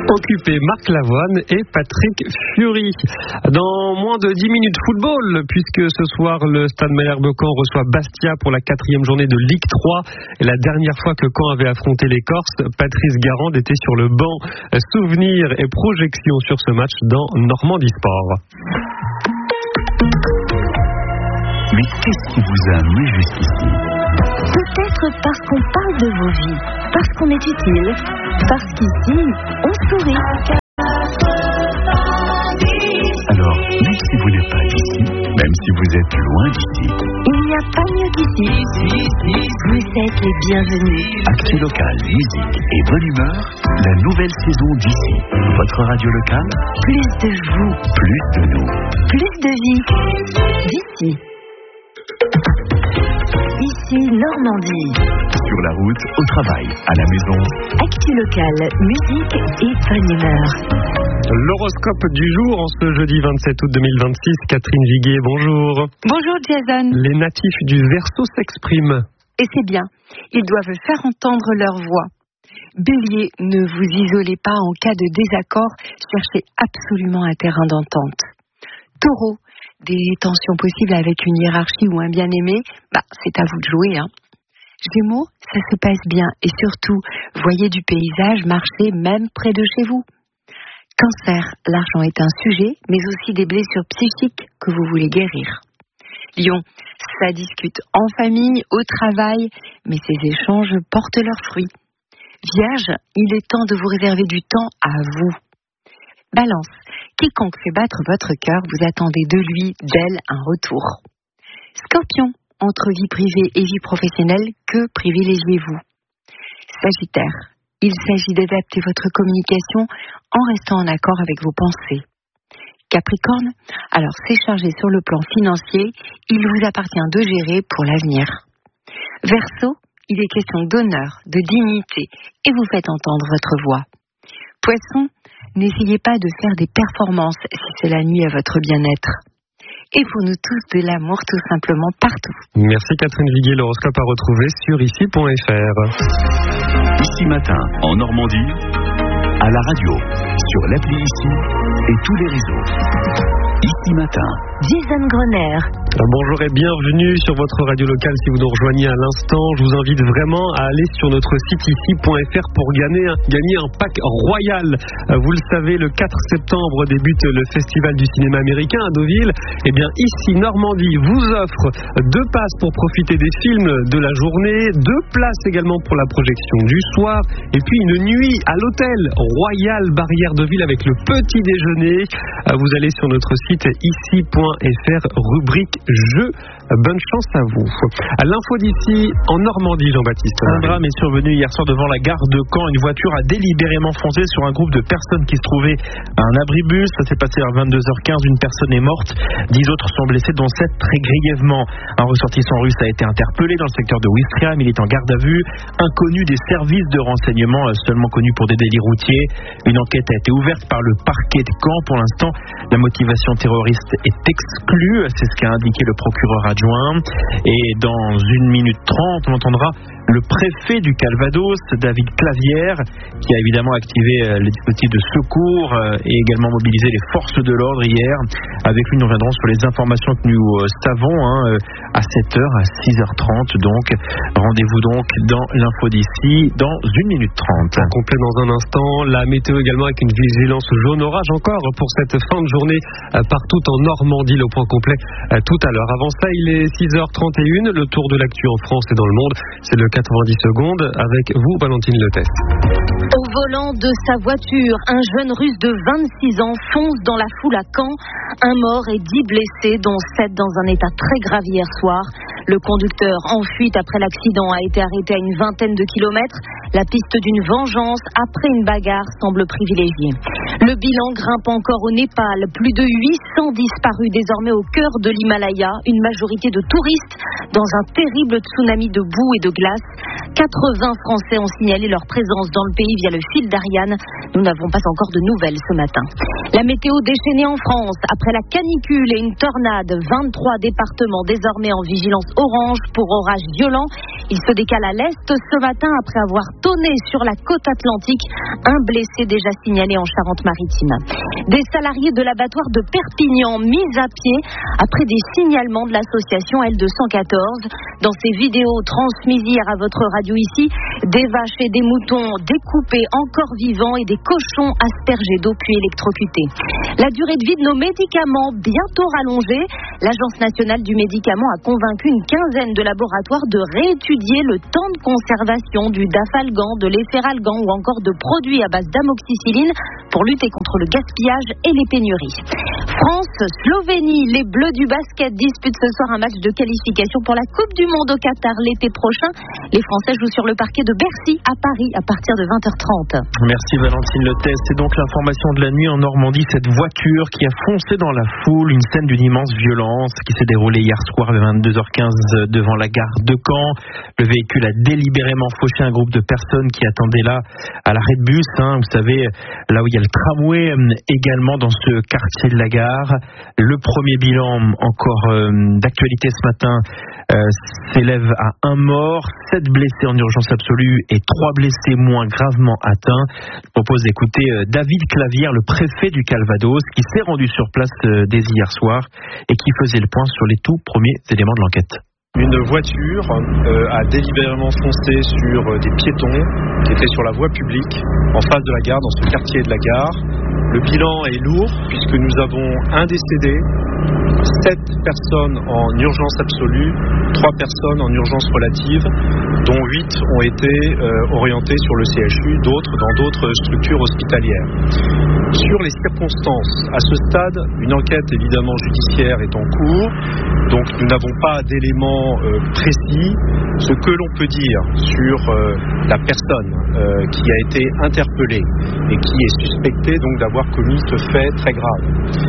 Occupé Marc Lavoine et Patrick Fiori. Dans moins de 10 minutes football, puisque ce soir le Stade Malherbe-Caen reçoit Bastia pour la 4e journée de Ligue 3. Et la dernière fois que Caen avait affronté les Corses, Patrice Garand était sur le banc. Souvenirs et projections sur ce match dans Normandie Sport. Mais qu'est-ce qui vous a amené jusqu'ici? Peut-être parce qu'on parle de vos vies, parce qu'on est utile, parce qu'ici, on sourit. Alors, même si vous n'êtes pas d'ici, même si vous êtes loin d'ici, il n'y a pas mieux qu'ici. Vous êtes les bienvenus. Actu local, musique et bonne humeur, la nouvelle saison d'ici. Votre radio locale, Plus de vous, plus de nous. plus de vie. D'ici. Ici, Normandie. Sur la route, au travail, à la maison. Actu locale, musique et bonne humeur. L'horoscope du jour en ce jeudi 27 août 2026. Catherine Viguier, bonjour. Bonjour Jason. Les natifs du Verseau s'expriment. Et c'est bien, ils doivent faire entendre leur voix. Bélier, ne vous isolez pas en cas de désaccord, cherchez absolument un terrain d'entente. Taureau, des tensions possibles avec une hiérarchie ou un bien-aimé, c'est à vous de jouer. Gémeaux, ça se passe bien et surtout, voyez du paysage, marchez même près de chez vous. Cancer, l'argent est un sujet, mais aussi des blessures psychiques que vous voulez guérir. Lion, ça discute en famille, au travail, mais ces échanges portent leurs fruits. Vierge, il est temps de vous réserver du temps à vous. Balance, quiconque fait battre votre cœur, vous attendez de lui, d'elle, un retour. Scorpion, entre vie privée et vie professionnelle, que privilégiez-vous? Sagittaire, il s'agit d'adapter votre communication en restant en accord avec vos pensées. Capricorne, alors c'est chargé sur le plan financier, il vous appartient de gérer pour l'avenir. Verseau, il est question d'honneur, de dignité, et vous faites entendre votre voix. Poisson, n'essayez pas de faire des performances si cela nuit à votre bien-être. Et pour nous tous, de l'amour tout simplement partout. Merci Catherine Viguier, l'horoscope à retrouver sur ici.fr. Ici matin, en Normandie, à la radio, sur l'appli Ici et tous les réseaux. Ici matin. Jason Groner. Bonjour et bienvenue sur votre radio locale. Si vous nous rejoignez à l'instant, je vous invite vraiment à aller sur notre site ici.fr pour gagner un pack royal. Vous le savez, le 4 septembre débute le Festival du cinéma américain à Deauville. Eh bien, ici, Normandie vous offre 2 passes pour profiter des films de la journée, 2 places également pour la projection du soir, et puis une nuit à l'hôtel Royal Barrière de Ville avec le petit déjeuner. Vous allez sur notre site ici.fr, rubrique jeux. Bonne chance à vous. À l'info d'ici en Normandie, Jean-Baptiste. Un drame est survenu hier soir devant la gare de Caen. Une voiture a délibérément foncé sur un groupe de personnes qui se trouvaient à un abribus. Ça s'est passé vers 22h15. Une personne est morte. 10 autres sont blessés, dont 7 très grièvement. Un ressortissant russe a été interpellé dans le secteur de Ouistreham. Il est en garde à vue. Inconnu des services de renseignement, seulement connu pour des délits routiers. Une enquête a été ouverte par le parquet de Caen. Pour l'instant, la motivation terroriste est exclue. C'est ce qu'a indiqué le procureur adjoint. Et dans 1 minute 30, on entendra le préfet du Calvados, David Clavière, qui a évidemment activé les dispositifs de secours et également mobilisé les forces de l'ordre hier. Avec lui, nous reviendrons sur les informations que nous savons à 7h, à 6h30. Donc, rendez-vous donc dans l'info d'ici dans 1 minute 30. Complet dans un instant, la météo également avec une vigilance jaune orage encore pour cette fin de journée partout en Normandie. Le point complet tout à l'heure. Avant ça, il est 6h31. Le tour de l'actu en France et dans le monde, c'est le 90 secondes avec vous, Valentine Letès. Au volant de sa voiture, un jeune russe de 26 ans fonce dans la foule à Caen. Un mort et 10 blessés, dont 7 dans un état très grave hier soir. Le conducteur en fuite après l'accident a été arrêté à une vingtaine de kilomètres. La piste d'une vengeance après une bagarre semble privilégiée. Le bilan grimpe encore au Népal. Plus de 800 disparus désormais au cœur de l'Himalaya. Une majorité de touristes dans un terrible tsunami de boue et de glace. 80 Français ont signalé leur présence dans le pays via le fil d'Ariane. Nous n'avons pas encore de nouvelles ce matin. La météo déchaînée en France. Après la canicule et une tornade, 23 départements désormais en vigilance orange pour orages violents. Il se décale à l'est ce matin après avoir tonné sur la côte atlantique. Un blessé déjà signalé en Charente-Maritime. Des salariés de l'abattoir de Perpignan mis à pied après des signalements de l'association L214. Dans ces vidéos transmises hier à votre radio ici, des vaches et des moutons découpés encore vivants et des cochons aspergés d'eau puis électrocutés. La durée de vie de nos médicaments bientôt rallongée. L'Agence nationale du médicament a convaincu une quinzaine de laboratoires de réétudier le temps de conservation du Dafalgan, de l'Efferalgan ou encore de produits à base d'amoxicilline pour lutter contre le gaspillage et les pénuries. France-Slovénie, les Bleus du basket disputent ce soir un match de qualification pour la Coupe du Monde au Qatar l'été prochain. Les Français jouent sur le parquet de Bercy à Paris à partir de 20h30. Merci Valentine Letet. C'est donc l'information de la nuit en Normandie. Cette voiture qui a foncé dans la foule, une scène d'une immense violence qui s'est déroulée hier soir à 22h15 devant la gare de Caen. Le véhicule a délibérément fauché un groupe de personnes qui attendaient là à l'arrêt de bus. Vous savez, là où il y a le tramway également dans ce quartier de la gare. Le premier bilan encore d'actualité ce matin s'élève à 1 mort, 7 blessés en urgence absolue et 3 blessés moins gravement atteints. Je propose d'écouter David Clavière, le préfet du Calvados, qui s'est rendu sur place dès hier soir et qui faisait le point sur les tout premiers éléments de l'enquête. Une voiture a délibérément foncé sur des piétons qui étaient sur la voie publique en face de la gare, dans ce quartier de la gare. Le bilan est lourd puisque nous avons un décédé, 7 personnes en urgence absolue, 3 personnes en urgence relative, dont 8 ont été orientées sur le CHU, d'autres dans d'autres structures hospitalières. Sur les circonstances, à ce stade, une enquête évidemment judiciaire est en cours, donc nous n'avons pas d'éléments précis. Ce que l'on peut dire sur la personne qui a été interpellée et qui est suspectée donc d'avoir commis ce fait très grave,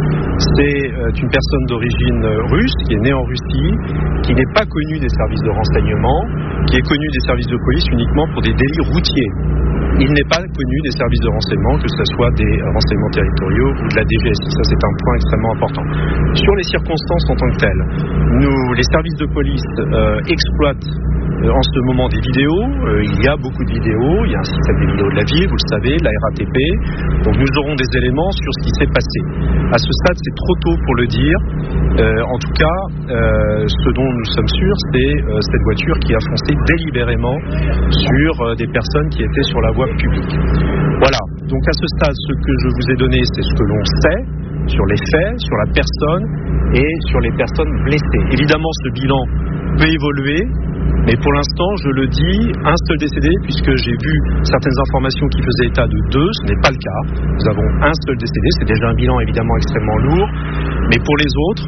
c'est une personne d'origine russe qui est née en Russie, qui n'est pas connue des services de renseignement, qui est connue des services de police uniquement pour des délits routiers. Il n'est pas connu des services de renseignement, que ce soit des renseignements territoriaux ou de la DGSI. Ça, c'est un point extrêmement important. Sur les circonstances en tant que telles, les services de police exploitent en ce moment des vidéos. Il y a beaucoup de vidéos. Il y a un système des vidéos de la ville, vous le savez, la RATP. Donc nous aurons des éléments sur ce qui s'est passé. À ce stade, c'est trop tôt pour le dire. En tout cas, ce dont nous sommes sûrs, c'est cette voiture qui a foncé délibérément sur des personnes qui étaient sur la voie publique. Voilà. Donc à ce stade, ce que je vous ai donné, c'est ce que l'on sait sur les faits, sur la personne et sur les personnes blessées. Évidemment, ce bilan peut évoluer, mais pour l'instant, je le dis, un seul décédé, puisque j'ai vu certaines informations qui faisaient état de 2, ce n'est pas le cas. Nous avons un seul décédé, c'est déjà un bilan évidemment extrêmement lourd, mais pour les autres,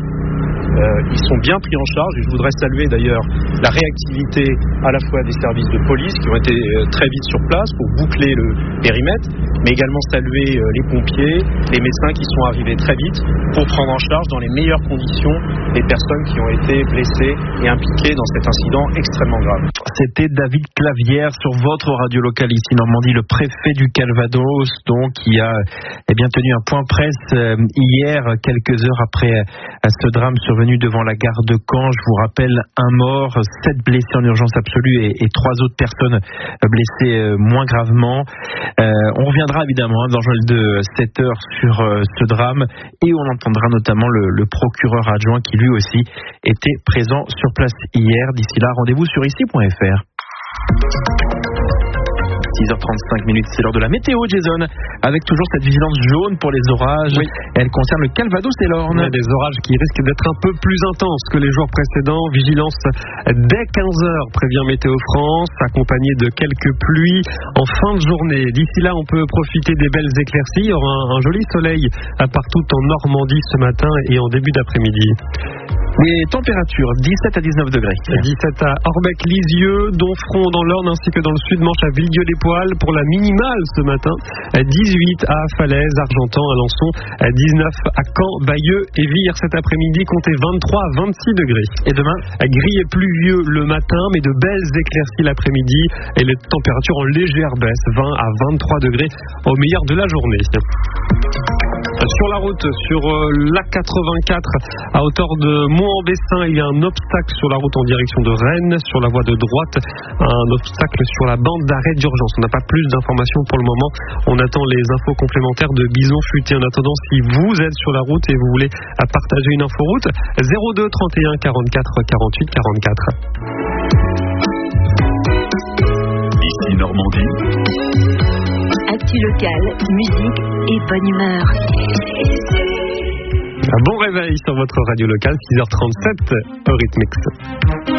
ils sont bien pris en charge, et je voudrais saluer d'ailleurs la réactivité à la fois des services de police qui ont été très vite sur place pour boucler le périmètre, mais également saluer les pompiers, les médecins qui sont arrivés très vite pour prendre en charge dans les meilleures conditions les personnes qui ont été blessées et impliquées dans cet incident extrêmement grave. C'était David Clavière sur votre radio locale ici Normandie, le préfet du Calvados, donc qui a tenu un point presse hier, quelques heures après ce drame survenu devant la gare de Caen. Je vous rappelle, 1 mort, 7 blessés en urgence absolue et 3 autres personnes blessées moins gravement. On reviendra évidemment dans le journal de 7 heures sur ce drame et on entendra notamment le procureur adjoint qui lui aussi était présent sur place hier. D'ici là, rendez-vous sur ici.fr. 6h35, c'est l'heure de la météo, Jason, avec toujours cette vigilance jaune pour les orages. Oui. Elle concerne le Calvados et l'Orne. Des orages qui risquent d'être un peu plus intenses que les jours précédents. Vigilance dès 15h, prévient Météo France, accompagnée de quelques pluies en fin de journée. D'ici là, on peut profiter des belles éclaircies. Il y aura un joli soleil partout en Normandie ce matin et en début d'après-midi. Les températures, 17 à 19 degrés. 17 à Orbec-Lisieux, Domfront dans l'Orne ainsi que dans le Sud-Manche à Villedieu-les-Poêles pour la minimale ce matin. 18 à Falaise, Argentan, Alençon. 19 à Caen, Bayeux et Vire cet après-midi. Comptez 23 à 26 degrés. Et demain, gris et pluvieux le matin, mais de belles éclaircies l'après-midi. Et les températures en légère baisse, 20 à 23 degrés au meilleur de la journée. Sur la route, sur l'A84 à hauteur de Mont-en-Bessin, il y a un obstacle sur la route en direction de Rennes. Sur la voie de droite, un obstacle sur la bande d'arrêt d'urgence. On n'a pas plus d'informations pour le moment. On attend les infos complémentaires de Bison Futé. En attendant, si vous êtes sur la route et vous voulez partager une inforoute, 02 31 44 48 44. Ici Normandie. Actu locale, musique et bonne humeur. Un bon réveil sur votre radio locale, 6h37 au Rythmix.